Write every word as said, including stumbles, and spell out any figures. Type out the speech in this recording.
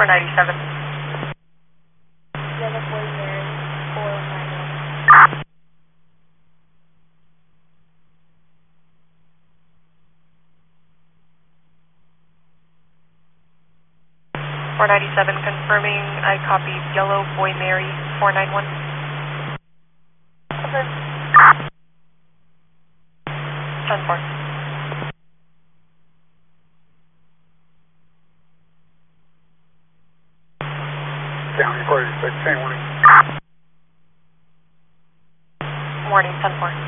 ninety-seven. Yellow Boy Mary, four nine one. four ninety-seven, confirming I copied Yellow Boy Mary, four nine one. Over. ten four. County forty-six, same warning. Warning, ten four.